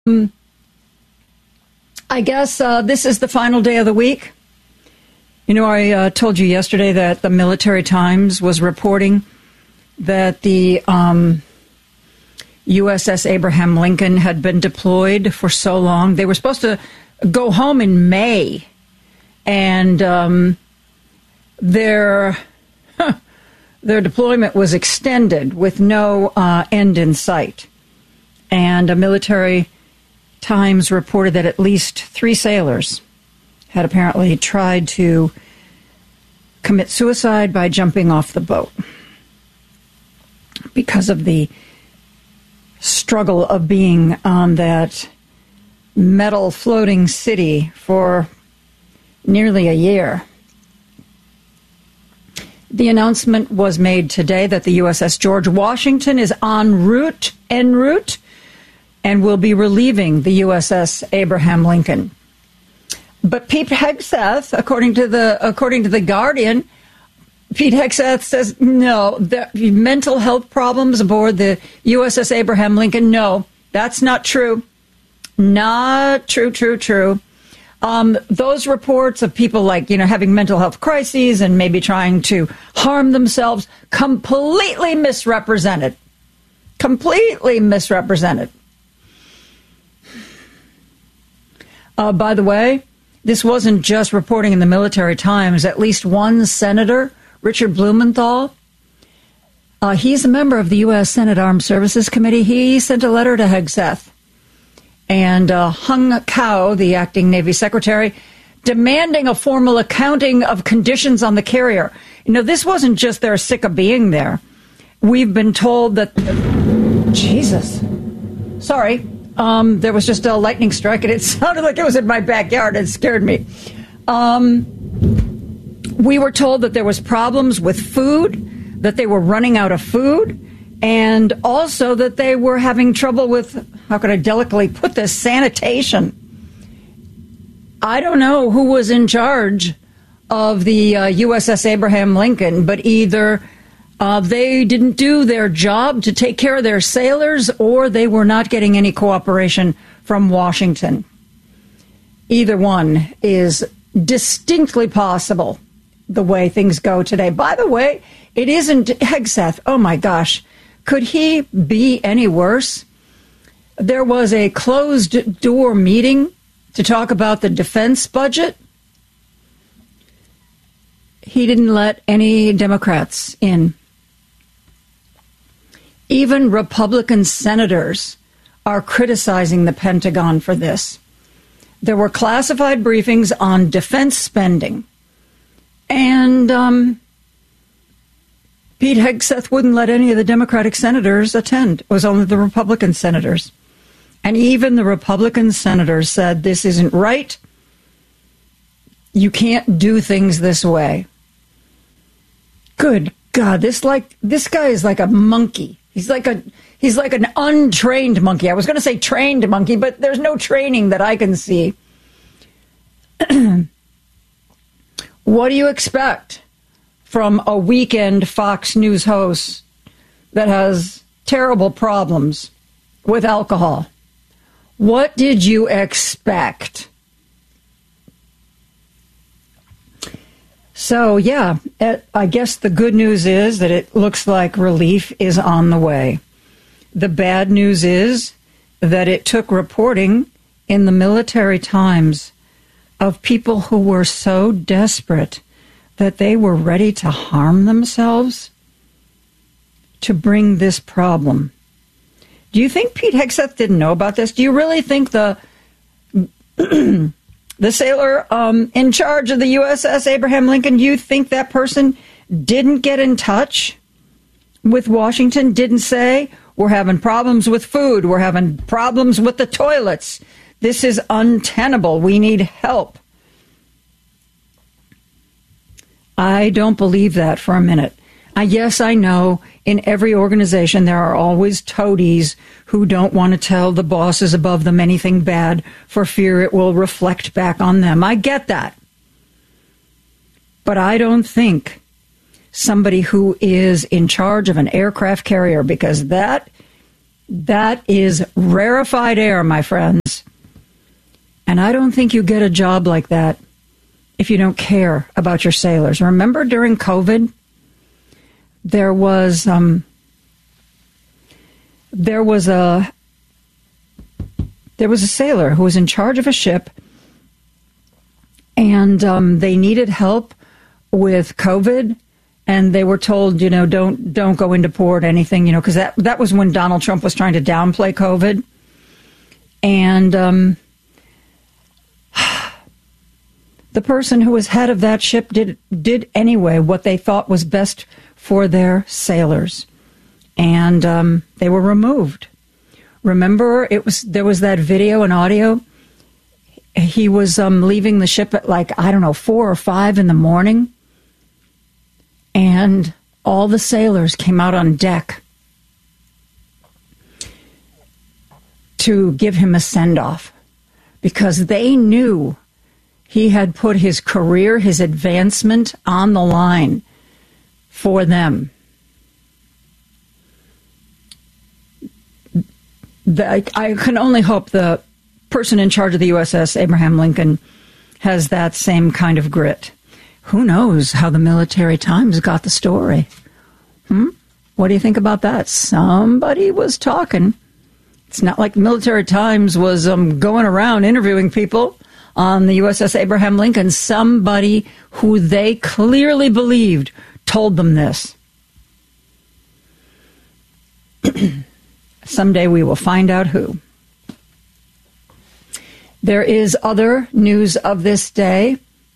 I guess this is the final day of the week. You know, I told you yesterday that the Military Times was reporting that the USS Abraham Lincoln had been deployed for so long. They were supposed to go home in May, and their deployment was extended with no end in sight. And a Military Times reported that at least 3 sailors had apparently tried to commit suicide by jumping off the boat because of the struggle of being on that metal floating city for nearly a year. The announcement was made today that the USS George Washington is en route, and will be relieving the USS Abraham Lincoln. But Pete Hegseth, according to the Guardian, Pete Hegseth says no, the mental health problems aboard the USS Abraham Lincoln. No, that's not true. Not true. Those reports of people having mental health crises and maybe trying to harm themselves, completely misrepresented. By the way, this wasn't just reporting in the Military Times. At least one senator, Richard Blumenthal, he's a member of the U.S. Senate Armed Services Committee. He sent a letter to Hegseth and Hung Cao, the acting Navy Secretary, demanding a formal accounting of conditions on the carrier. You know, this wasn't just they're sick of being there. We've been told that... Jesus. Sorry. There was just a lightning strike, and it sounded like it was in my backyard. It scared me. We were told that there was problems with food, that they were running out of food, and also that they were having trouble with, how can I delicately put this, sanitation. I don't know who was in charge of the USS Abraham Lincoln, but either they didn't do their job to take care of their sailors, or they were not getting any cooperation from Washington. Either one is distinctly possible the way things go today. By the way, it isn't Hegseth. Oh, my gosh. Could he be any worse? There was a closed-door meeting to talk about the defense budget. He didn't let any Democrats in. Even Republican senators are criticizing the Pentagon for this. There were classified briefings on defense spending, and Pete Hegseth wouldn't let any of the Democratic senators attend. It was only the Republican senators. And even the Republican senators said, this isn't right. You can't do things this way. Good God, this guy is like a monkey. He's like an untrained monkey. I was going to say trained monkey, but there's no training that I can see. What do you expect from a weekend Fox News host that has terrible problems with alcohol? What did you expect? So, yeah, I guess the good news is that it looks like relief is on the way. The bad news is that it took reporting in the Military Times of people who were so desperate that they were ready to harm themselves to bring this problem. Do you think Pete Hegseth didn't know about this? Do you really think the sailor in charge of the USS Abraham Lincoln, you think that person didn't get in touch with Washington, didn't say, we're having problems with food, we're having problems with the toilets, this is untenable, we need help? I don't believe that for a minute. Yes, I know in every organization there are always toadies who don't want to tell the bosses above them anything bad for fear it will reflect back on them. I get that. But I don't think somebody who is in charge of an aircraft carrier, because that That is rarefied air, my friends. And I don't think you get a job like that if you don't care about your sailors. Remember during COVID, there was a sailor who was in charge of a ship, and they needed help with COVID, and they were told, don't go into port, anything, because that was when Donald Trump was trying to downplay COVID, and the person who was head of that ship did anyway what they thought was best for their sailors, and they were removed. Remember, there was that video and audio. He was leaving the ship at 4 or 5 in the morning, and all the sailors came out on deck to give him a send-off because they knew he had put his career, his advancement on the line for them. I can only hope the person in charge of the USS Abraham Lincoln has that same kind of grit. Who knows how the Military Times got the story? What do you think about that? Somebody was talking. It's not like the Military Times was going around interviewing people on the USS Abraham Lincoln. Somebody who they clearly believed told them this. Someday we will find out who. There is other news of this day.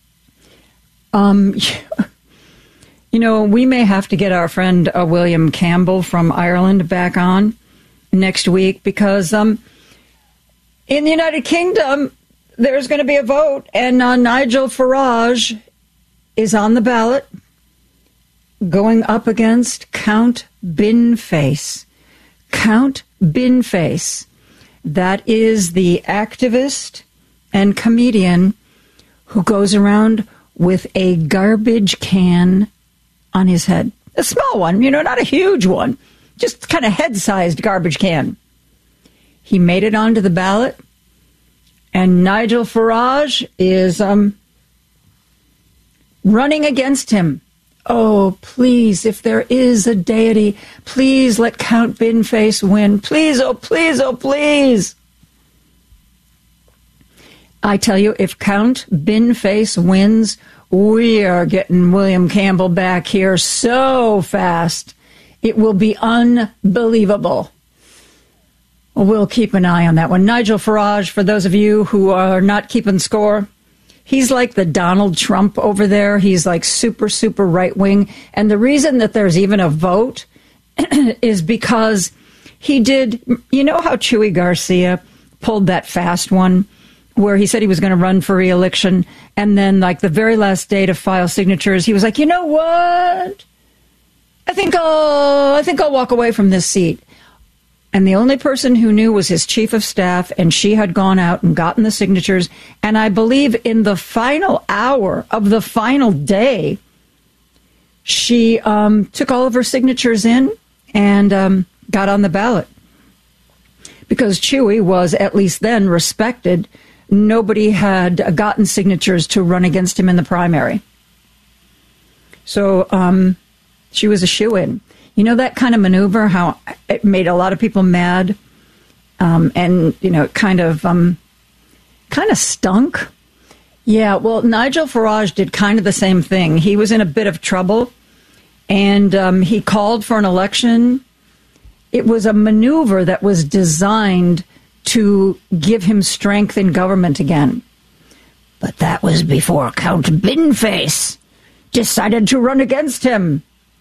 We may have to get our friend William Campbell from Ireland back on next week because in the United Kingdom, there's going to be a vote, and Nigel Farage is on the ballot going up against Count Binface. Count Binface. That is the activist and comedian who goes around with a garbage can on his head. A small one, not a huge one. Just kind of head-sized garbage can. He made it onto the ballot, and Nigel Farage is running against him. Oh, please, if there is a deity, please let Count Binface win. Please, oh, please, oh, please. I tell you, if Count Binface wins, we are getting William Campbell back here so fast. It will be unbelievable. We'll keep an eye on that one. Nigel Farage, for those of you who are not keeping score, he's like the Donald Trump over there. He's like super, super right-wing. And the reason that there's even a vote is because he did, how Chuy Garcia pulled that fast one where he said he was going to run for re-election, and then the very last day to file signatures, he was like, you know what? I think I'll walk away from this seat. And the only person who knew was his chief of staff, and she had gone out and gotten the signatures. And I believe in the final hour of the final day, she took all of her signatures in and got on the ballot. Because Chuy was, at least then, respected. Nobody had gotten signatures to run against him in the primary. So she was a shoo-in. That kind of maneuver, how it made a lot of people mad, and it kind of stunk. Yeah, well, Nigel Farage did kind of the same thing. He was in a bit of trouble, and he called for an election. It was a maneuver that was designed to give him strength in government again. But that was before Count Binface decided to run against him.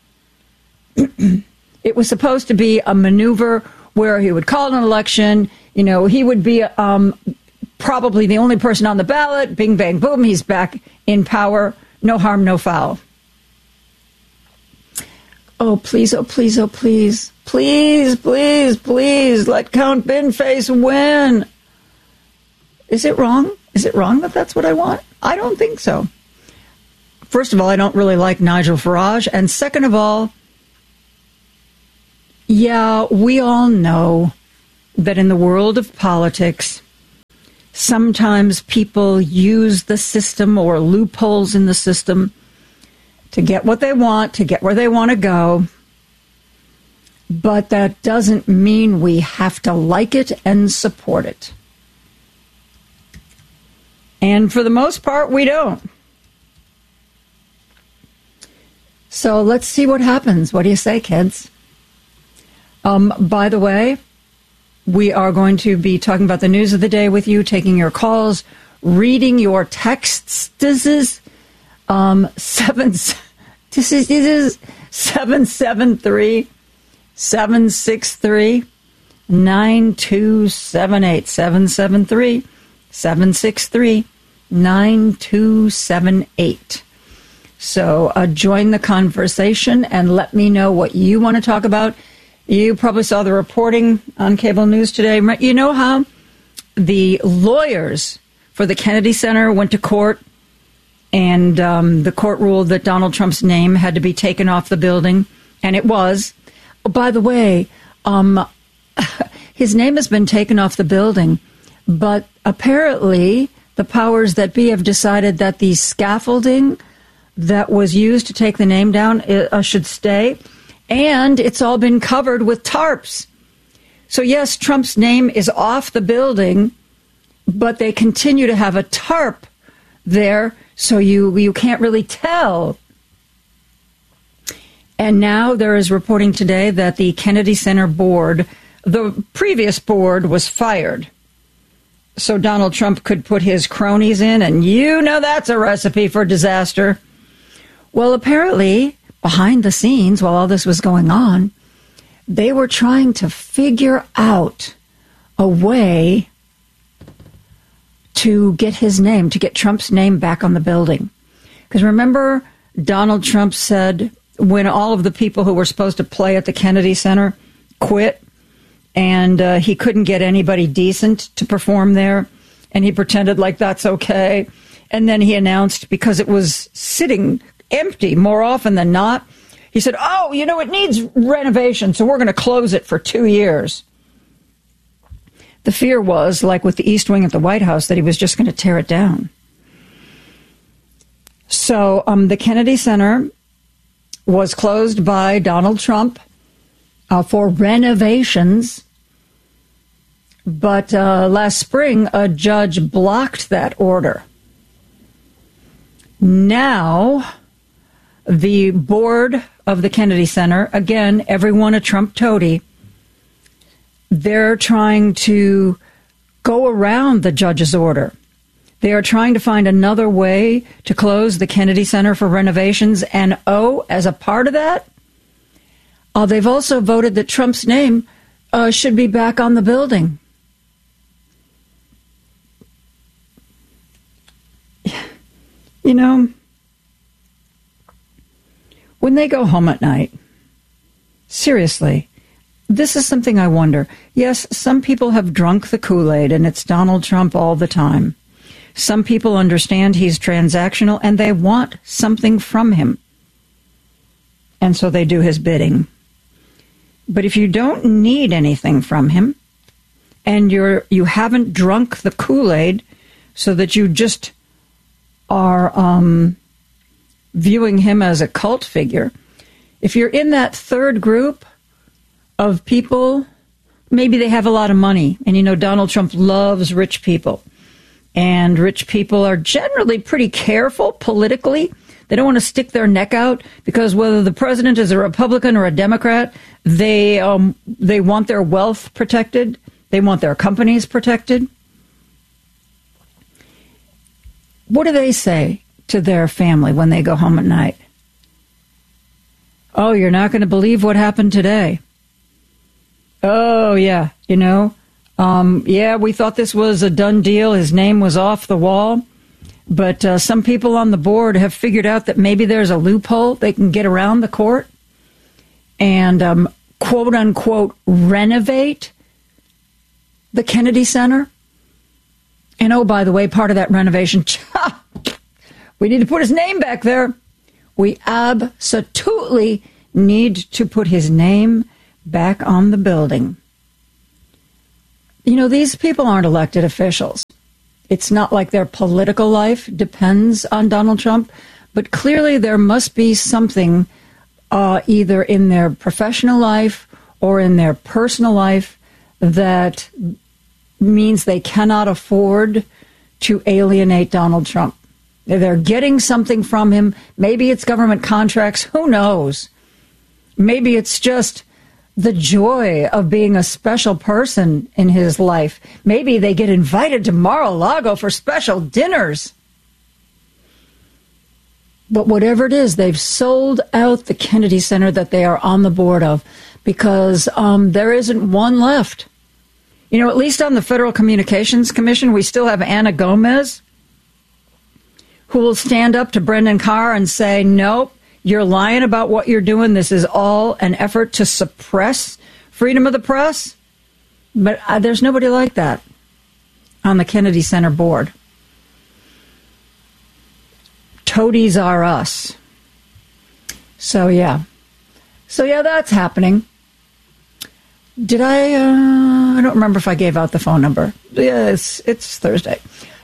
It was supposed to be a maneuver where he would call an election. He would be probably the only person on the ballot. Bing, bang, boom. He's back in power. No harm, no foul. Oh, please, oh, please, oh, please. Please, please, please let Count Binface win. Is it wrong? Is it wrong that that's what I want? I don't think so. First of all, I don't really like Nigel Farage. And second of all, yeah, we all know that in the world of politics, sometimes people use the system or loopholes in the system to get what they want, to get where they want to go. But that doesn't mean we have to like it and support it. And for the most part, we don't. So let's see what happens. What do you say, kids? By the way, we are going to be talking about the news of the day with you, taking your calls, reading your texts. This is 773 763 9278 773 763 9278. So join the conversation and let me know what you want to talk about. You probably saw the reporting on cable news today. You know how the lawyers for the Kennedy Center went to court and the court ruled that Donald Trump's name had to be taken off the building, and it was. Oh, by the way, his name has been taken off the building, but apparently the powers that be have decided that the scaffolding that was used to take the name down should stay, and it's all been covered with tarps. So yes, Trump's name is off the building, but they continue to have a tarp there, so you can't really tell. And now there is reporting today that the Kennedy Center board, the previous board, was fired. So Donald Trump could put his cronies in, and you know that's a recipe for disaster. Well, apparently, behind the scenes, while all this was going on, they were trying to figure out a way to get his name, to get Trump's name back on the building. Because remember, Donald Trump said when all of the people who were supposed to play at the Kennedy Center quit, and he couldn't get anybody decent to perform there, and he pretended like that's okay. And then he announced, because it was sitting empty more often than not, he said, oh, you know, it needs renovation, so we're going to close it for 2 years. The fear was, like with the East Wing at the White House, that he was just going to tear it down. So the Kennedy Center was closed by Donald Trump for renovations. But last spring, a judge blocked that order. Now, the board of the Kennedy Center, again, everyone a Trump toady, they're trying to go around the judge's order. They are trying to find another way to close the Kennedy Center for renovations. And as a part of that, they've also voted that Trump's name should be back on the building. You know, when they go home at night, seriously, this is something I wonder. Yes, some people have drunk the Kool-Aid, and it's Donald Trump all the time. Some people understand he's transactional, and they want something from him. And so they do his bidding. But if you don't need anything from him, and you haven't drunk the Kool-Aid so that you just are viewing him as a cult figure, if you're in that third group of people, maybe they have a lot of money. And you know, Donald Trump loves rich people. And rich people are generally pretty careful politically. They don't want to stick their neck out because whether the president is a Republican or a Democrat, they want their wealth protected. They want their companies protected. What do they say to their family when they go home at night? Oh, you're not going to believe what happened today. Oh, yeah, you know, we thought this was a done deal. His name was off the wall. But some people on the board have figured out that maybe there's a loophole they can get around the court and, quote unquote, renovate the Kennedy Center. And oh, by the way, part of that renovation, we need to put his name back there. We absolutely need to put his name back on the building. these people aren't elected officials. It's not like their political life depends on Donald Trump, but clearly there must be something either in their professional life or in their personal life that means they cannot afford to alienate Donald Trump. They're getting something from him. Maybe it's government contracts. Who knows? Maybe it's just the joy of being a special person in his life. Maybe they get invited to Mar-a-Lago for special dinners. But whatever it is, they've sold out the Kennedy Center that they are on the board of because there isn't one left. At least on the Federal Communications Commission, we still have Anna Gomez, who will stand up to Brendan Carr and say, nope, you're lying about what you're doing. This is all an effort to suppress freedom of the press. But there's nobody like that on the Kennedy Center board. Toadies are us. So, yeah, that's happening. Did I don't remember if I gave out the phone number. Yeah, it's Thursday.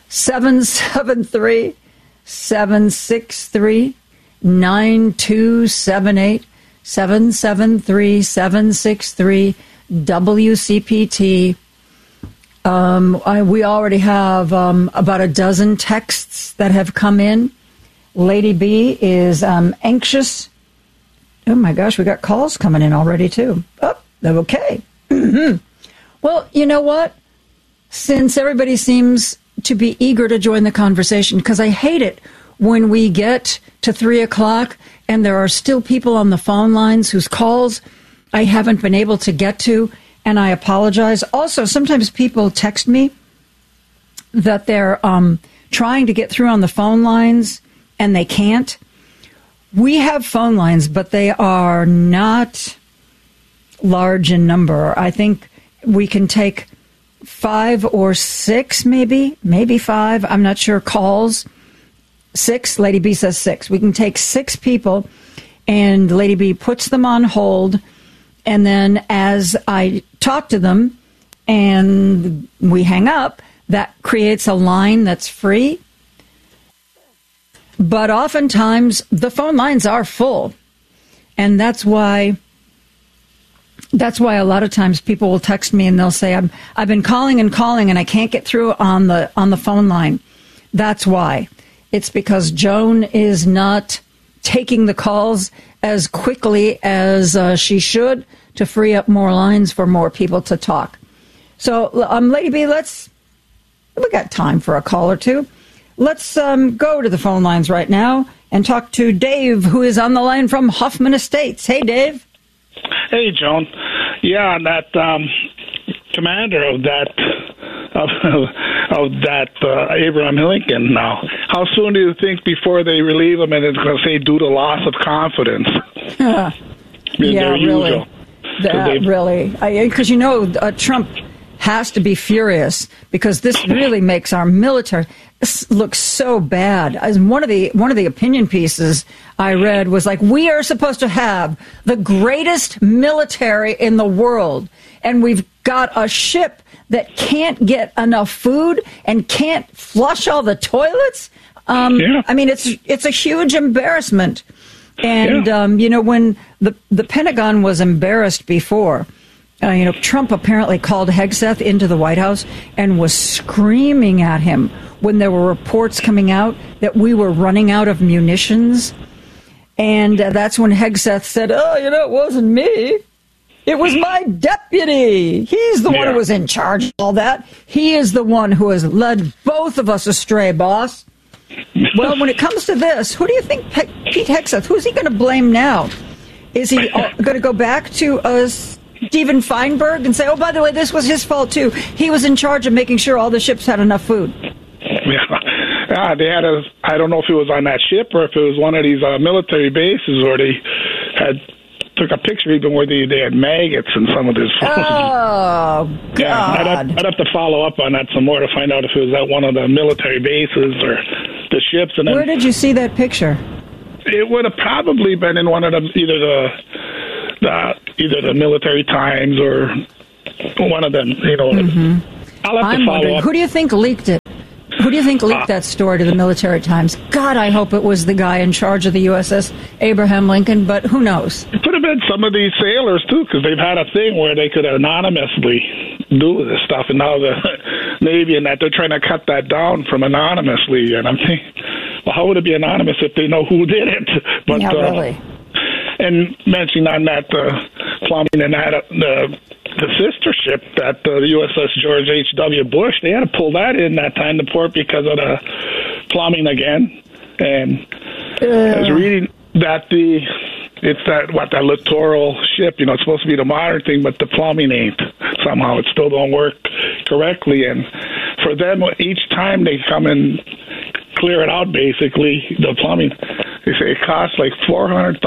773-763-9278. 773-763 WCPT. We already have about a dozen texts that have come in. Lady B is anxious. Oh my gosh, we got calls coming in already too. Oh, okay. Well, you know what? Since everybody seems to be eager to join the conversation, because I hate it when we get to 3 o'clock and there are still people on the phone lines whose calls I haven't been able to get to, and I apologize. Also, sometimes people text me that they're trying to get through on the phone lines and they can't. We have phone lines, but they are not large in number. I think we can take 5 or 6, maybe 5. I'm not sure. Calls 6. Lady B says 6. We can take 6 people, and Lady B puts them on hold. And then as I talk to them and we hang up, that creates a line that's free. But oftentimes the phone lines are full. And that's why a lot of times people will text me and they'll say, I've been calling and I can't get through on the phone line. That's why. It's because Joan is not taking the calls as quickly as she should to free up more lines for more people to talk. So, Lady B, we got time for a call or two. Let's go to the phone lines right now and talk to Dave, who is on the line from Hoffman Estates. Hey, Dave. Hey, Joan. Yeah, that commander of that Abraham Lincoln. Now, how soon do you think before they relieve him, and it's going to say due to loss of confidence? Yeah, really. Really, because Trump has to be furious because this really makes our military look so bad. As one of the opinion pieces I read was like, we are supposed to have the greatest military in the world, and we've got a ship that can't get enough food and can't flush all the toilets. Yeah. I mean, it's a huge embarrassment. And, when the Pentagon was embarrassed before, Trump apparently called Hegseth into the White House and was screaming at him when there were reports coming out that we were running out of munitions. And that's when Hegseth said, it wasn't me. It was my deputy. He's the one who was in charge of all that. He is the one who has led both of us astray, boss. Well, when it comes to this, who do you think Pete Hegseth, who's he going to blame now? Is he going to go back to Steven Feinberg and say, oh, by the way, this was his fault, too. He was in charge of making sure all the ships had enough food. Yeah, they had I don't know if it was on that ship or if it was one of these military bases where they took a picture even where they had maggots in some of this food. Oh, God. Yeah, I'd have to follow up on that some more to find out if it was at one of the military bases or the ships. And then, where did you see that picture? It would have probably been in one of them, either the Military Times or one of them, you know. I'll have to follow up. Who do you think leaked it? Who do you think leaked that story to the Military Times? God, I hope it was the guy in charge of the USS Abraham Lincoln, but who knows? It could have been some of these sailors, too, because they've had a thing where they could anonymously do this stuff, and now the Navy and that, they're trying to cut that down from anonymously, and I'm thinking, well, how would it be anonymous if they know who did it? But, yeah, really. And mentioning on that plumbing and that, the sister ship, that the USS George H.W. Bush, they had to pull that in that time to port because of the plumbing again. And I was reading that that littoral ship, you know, it's supposed to be the modern thing, but the plumbing ain't. Somehow it still don't work correctly. And for them, each time they come and clear it out, basically, the plumbing, they say it costs like $400,000.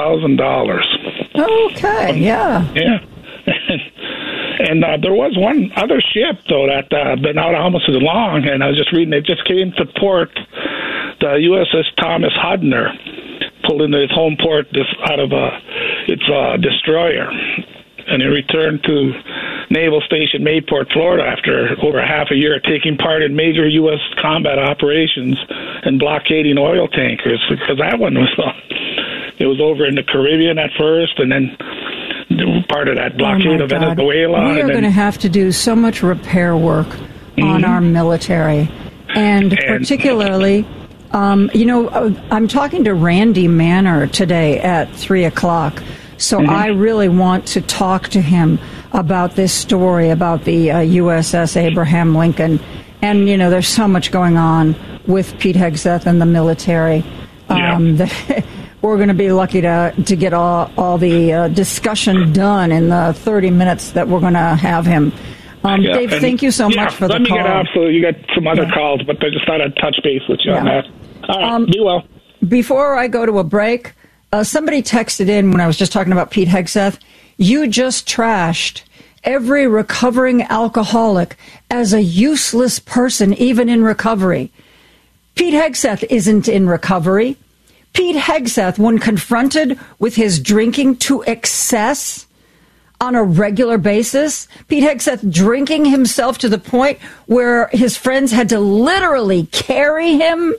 Okay, yeah. Yeah. And there was one other ship, though, that been out almost as long, and I was just reading, it just came to port, the USS Thomas Hudner pulled into its home port out of its destroyer, and it returned to Naval Station Mayport, Florida, after over half a year taking part in major U.S. combat operations and blockading oil tankers, because that one was it was over in the Caribbean at first, and then part of that blockade of Venezuela. We are going to have to do so much repair work on our military, and particularly, you know, I'm talking to Randy Manner today at 3:00, so I really want to talk to him about this story about the USS Abraham Lincoln, and you know, there's so much going on with Pete Hegseth and the military. We're going to be lucky to get all the discussion done in the 30 minutes that we're going to have him. Dave, thank you so much for the call. Let me get off, so you got some other calls, but I just thought I'd touch base with you on that. All right, be well. Before I go to a break, somebody texted in when I was just talking about Pete Hegseth, you just trashed every recovering alcoholic as a useless person, even in recovery. Pete Hegseth isn't in recovery. Pete Hegseth, when confronted with his drinking to excess on a regular basis, Pete Hegseth drinking himself to the point where his friends had to literally carry him.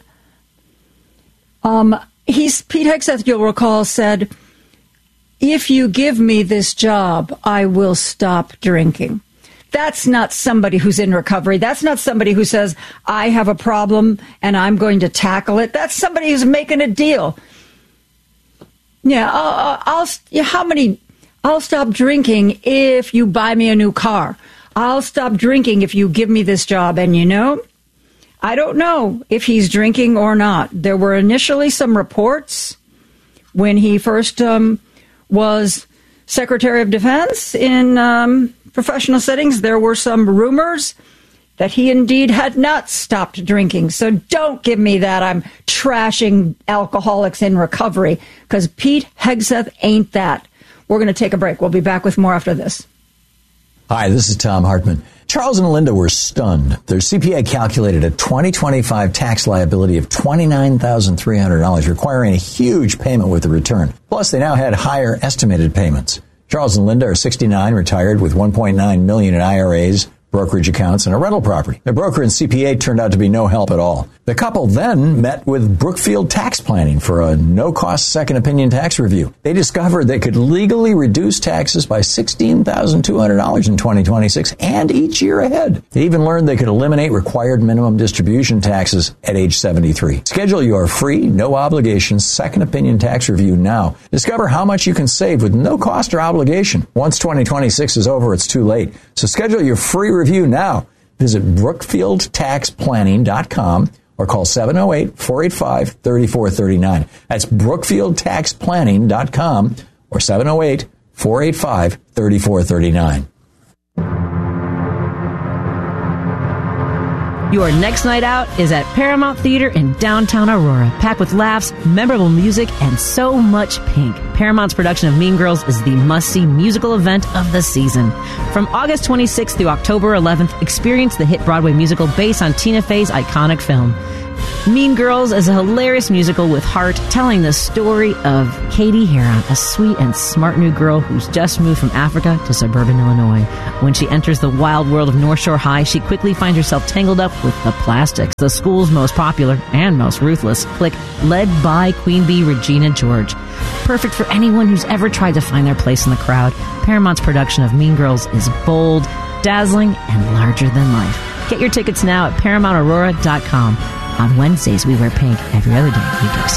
Pete Hegseth, you'll recall, said, if you give me this job, I will stop drinking. That's not somebody who's in recovery. That's not somebody who says, I have a problem and I'm going to tackle it. That's somebody who's making a deal. Yeah, I'll stop drinking if you buy me a new car. I'll stop drinking if you give me this job. And you know, I don't know if he's drinking or not. There were initially some reports when he first was Secretary of Defense in professional settings. There were some rumors that he indeed had not stopped drinking. So don't give me that I'm trashing alcoholics in recovery, because Pete Hegseth ain't that. We're going to take a break. We'll be back with more after this. Hi, this is Tom Hartman. Charles and Linda were stunned. Their CPA calculated a 2025 tax liability of $29,300, requiring a huge payment with the return. Plus, they now had higher estimated payments. Charles and Linda are 69, retired with $1.9 million in IRAs, brokerage accounts, and a rental property. Their broker and CPA turned out to be no help at all. The couple then met with Brookfield Tax Planning for a no-cost second opinion tax review. They discovered they could legally reduce taxes by $16,200 in 2026 and each year ahead. They even learned they could eliminate required minimum distribution taxes at age 73. Schedule your free, no-obligation second opinion tax review now. Discover how much you can save with no cost or obligation. Once 2026 is over, it's too late. So schedule your free review now. Visit BrookfieldTaxPlanning.com or call 708-485-3439. That's BrookfieldTaxPlanning.com or 708-485-3439. Your next night out is at Paramount Theater in downtown Aurora, packed with laughs, memorable music, and so much pink. Paramount's production of Mean Girls is the must-see musical event of the season. From August 26th through October 11th, experience the hit Broadway musical based on Tina Fey's iconic film. Mean Girls is a hilarious musical with heart, telling the story of Katie Heron, a sweet and smart new girl who's just moved from Africa to suburban Illinois. When she enters the wild world of North Shore High, she quickly finds herself tangled up with the Plastics, the school's most popular and most ruthless clique, led by Queen Bee Regina George. Perfect for anyone who's ever tried to find their place in the crowd, Paramount's production of Mean Girls is bold, dazzling, and larger than life. Get your tickets now at ParamountAurora.com. On Wednesdays, we wear pink. Every other day, we go